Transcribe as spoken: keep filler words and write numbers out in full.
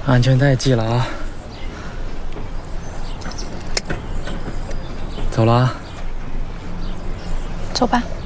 安全带系了啊！走了啊。 走吧。